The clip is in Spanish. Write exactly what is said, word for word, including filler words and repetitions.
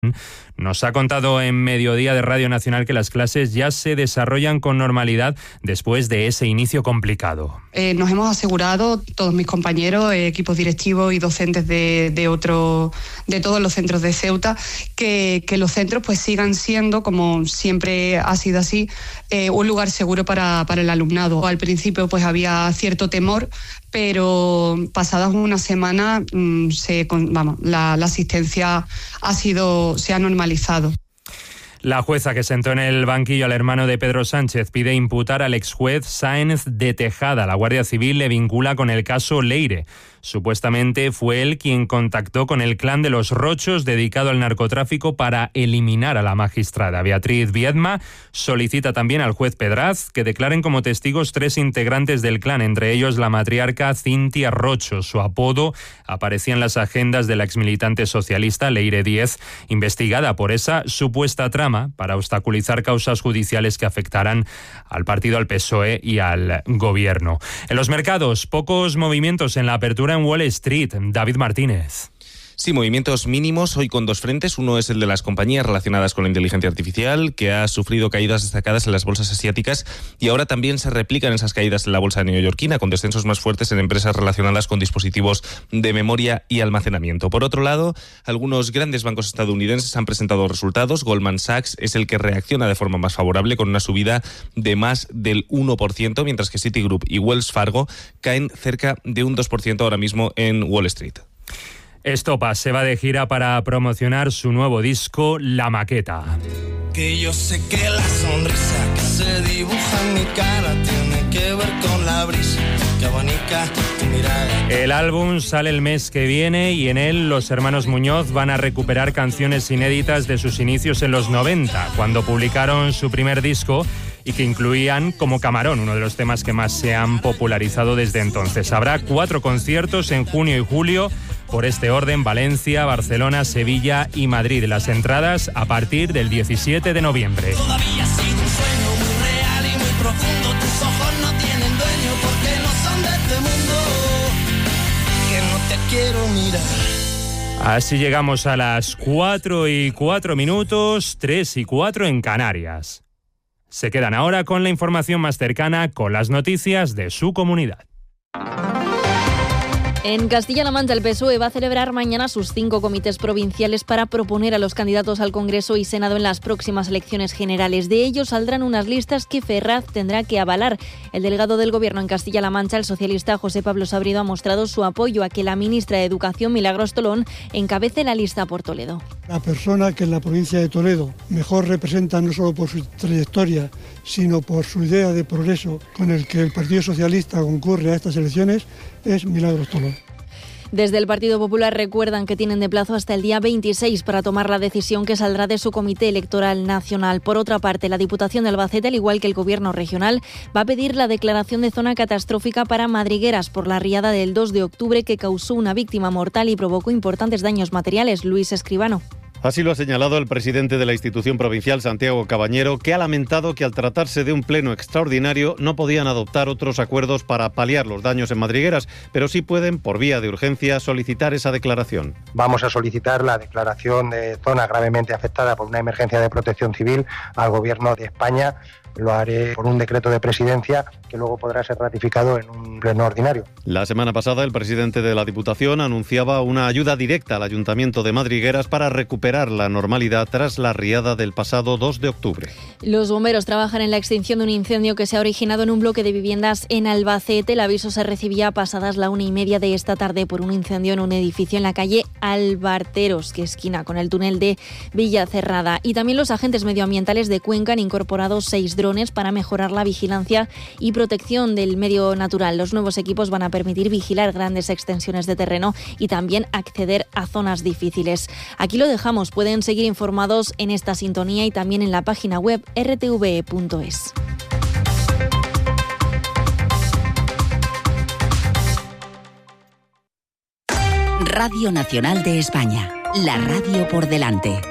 Nos ha contado en Mediodía de Radio Nacional que las clases ya se desarrollan con normalidad después de ese inicio complicado. Eh, nos hemos asegurado, todos mis compañeros, eh, equipos directivos y docentes de, de, otro, de todos los centros de Ceuta, que, que los centros pues sigan siendo, como siempre ha sido así, eh, un lugar seguro para, para el alumnado. Al principio pues había cierto temor, pero pasadas una semana mmm, se, vamos, la, la asistencia ha sido, se ha normalizado. La jueza que sentó en el banquillo al hermano de Pedro Sánchez pide imputar al exjuez Sáenz de Tejada. La Guardia Civil le vincula con el caso Leire. Supuestamente fue él quien contactó con el clan de los Rochos dedicado al narcotráfico para eliminar a la magistrada. Beatriz Viedma solicita también al juez Pedraz que declaren como testigos tres integrantes del clan, entre ellos la matriarca Cintia Rocho. Su apodo aparecía en las agendas de la exmilitante socialista Leire Díez, investigada por esa supuesta trama para obstaculizar causas judiciales que afectaran al partido, al P S O E y al gobierno. En los mercados, pocos movimientos en la apertura en Wall Street. David Martínez. Sí, movimientos mínimos hoy con dos frentes. Uno es el de las compañías relacionadas con la inteligencia artificial, que ha sufrido caídas destacadas en las bolsas asiáticas y ahora también se replican esas caídas en la bolsa neoyorquina, con descensos más fuertes en empresas relacionadas con dispositivos de memoria y almacenamiento. Por otro lado, algunos grandes bancos estadounidenses han presentado resultados. Goldman Sachs es el que reacciona de forma más favorable, con una subida de más del uno por ciento, mientras que Citigroup y Wells Fargo caen cerca de un dos por ciento ahora mismo en Wall Street. Estopa se va de gira para promocionar su nuevo disco, La Maqueta. Que yo sé que la sonrisa que se dibuja en mi cara tiene que ver con la brisa que abanica tu mirada. El álbum sale el mes que viene y en él los hermanos Muñoz van a recuperar canciones inéditas de sus inicios en los noventa, cuando publicaron su primer disco, y que incluían Como Camarón, uno de los temas que más se han popularizado desde entonces. Habrá cuatro conciertos en junio y julio, por este orden: Valencia, Barcelona, Sevilla y Madrid. Las entradas a partir del diecisiete de noviembre. Todavía ha sido un sueño muy real y muy profundo. Tus ojos no tienen dueño porque no son de este mundo. Que no te quiero mirar. Así llegamos a las cuatro y cuatro minutos, tres y cuatro en Canarias. Se quedan ahora con la información más cercana, con las noticias de su comunidad. En Castilla-La Mancha, el P S O E va a celebrar mañana sus cinco comités provinciales para proponer a los candidatos al Congreso y Senado en las próximas elecciones generales. De ellos saldrán unas listas que Ferraz tendrá que avalar. El delegado del Gobierno en Castilla-La Mancha, el socialista José Pablo Sabrido, ha mostrado su apoyo a que la ministra de Educación, Milagros Tolón, encabece la lista por Toledo. La persona que en la provincia de Toledo mejor representa, no solo por su trayectoria, sino por su idea de progreso con el que el Partido Socialista concurre a estas elecciones, es Milagros Tolón. Desde el Partido Popular recuerdan que tienen de plazo hasta el día veintiséis para tomar la decisión que saldrá de su Comité Electoral Nacional. Por otra parte, la Diputación de Albacete, al igual que el Gobierno regional, va a pedir la declaración de zona catastrófica para Madrigueras por la riada del dos de octubre que causó una víctima mortal y provocó importantes daños materiales. Luis Escribano. Así lo ha señalado el presidente de la institución provincial, Santiago Cabañero, que ha lamentado que al tratarse de un pleno extraordinario no podían adoptar otros acuerdos para paliar los daños en Madrigueras, pero sí pueden, por vía de urgencia, solicitar esa declaración. Vamos a solicitar la declaración de zona gravemente afectada por una emergencia de protección civil al Gobierno de España. Lo haré por un decreto de presidencia que luego podrá ser ratificado en un pleno ordinario. La semana pasada el presidente de la Diputación anunciaba una ayuda directa al Ayuntamiento de Madrigueras para recuperar la normalidad tras la riada del pasado dos de octubre. Los bomberos trabajan en la extinción de un incendio que se ha originado en un bloque de viviendas en Albacete. El aviso se recibía pasadas la una y media de esta tarde por un incendio en un edificio en la calle Albarteros, que esquina con el túnel de Villacerrada. Y también los agentes medioambientales de Cuenca han incorporado seis drones para mejorar la vigilancia y protección del medio natural. Los nuevos equipos van a permitir vigilar grandes extensiones de terreno y también acceder a zonas difíciles. Aquí lo dejamos. Pueden seguir informados en esta sintonía y también en la página web r t v e punto es. Radio Nacional de España. La radio por delante.